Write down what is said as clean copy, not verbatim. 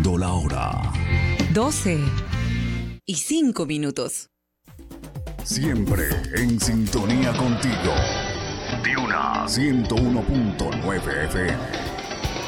Marcando la hora. 12:05. Siempre en sintonía contigo. Duna 101.9 FM.